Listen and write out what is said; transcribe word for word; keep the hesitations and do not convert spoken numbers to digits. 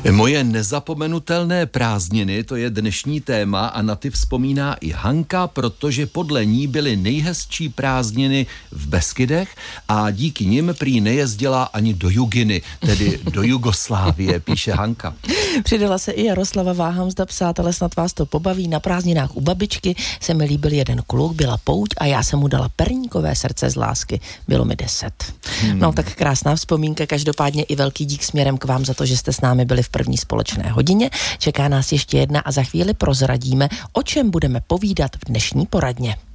Moje nezapomenutelné prázdniny, to je dnešní téma a na ty vzpomíná i Hanka, protože podle ní byly nejhezčí prázdniny v Beskydech a díky nim prý nejezdila ani do Juginy, tedy do Jugoslávie, píše Hanka. Přidala se i Jaroslava, váhám zda psát, ale snad vás to pobaví. Na prázdninách u babičky se mi líbil jeden kluk, byla pouť a já jsem mu dala perníkové srdce z lásky. Bylo mi deset. Hmm. No tak krásná vzpomínka, každopádně i velký dík směrem k vám za to, že jste s námi byli v první společné hodině. Čeká nás ještě jedna a za chvíli prozradíme, o čem budeme povídat v dnešní poradně.